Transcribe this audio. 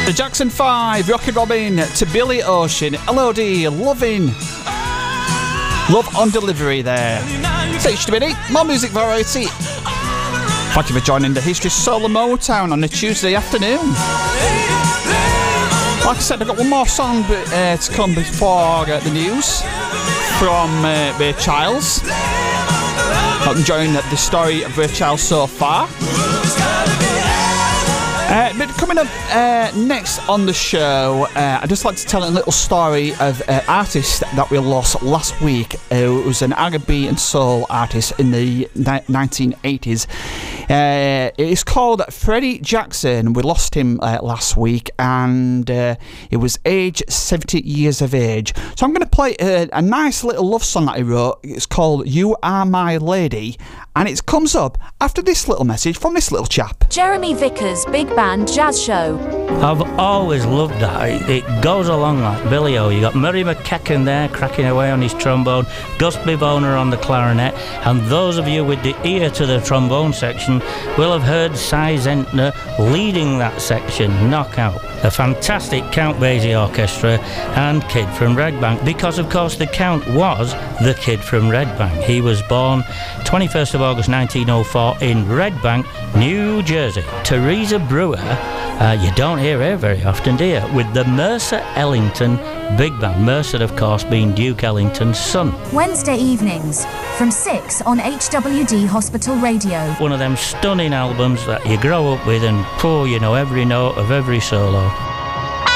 The Jackson 5, Rocky Robin to Billy Ocean, LOD, Loving. Love on delivery there. So it's minute, more music variety. Thank you for joining the History Soul and Motown on a Tuesday afternoon. Like I said, I've got one more song to come before the news from Ray Charles. I'm enjoying the story of Ray Charles so far. But coming up next on the show, I'd just like to tell a little story of an artist that we lost last week. It was an R&B and soul artist in the 1980s. It's called Freddie Jackson. We lost him last week, and he was age 70 years of age. So I'm going to play a nice little love song that he wrote. It's called You Are My Lady, and it comes up after this little message from this little chap. Jeremy Vickers, Big Band Jazz Show. I've always loved that. It goes along like Billy O. You got Murray McKechen there cracking away on his trombone, Gus Bivoner on the clarinet, and those of you with the ear to the trombone section will have heard Cy Zentner leading that section, Knockout. A fantastic Count Basie orchestra and Kid from Red Bank, because of course the Count was the Kid from Red Bank. He was born 21st of August 1904 in Red Bank, New Jersey. Teresa Brewer, you don't hear her very often, do you? With the Mercer Ellington Big Band. Mercer, of course, being Duke Ellington's son. Wednesday evenings from 6 on HWD Hospital Radio. One of them stunning albums that you grow up with and you know every note of every solo.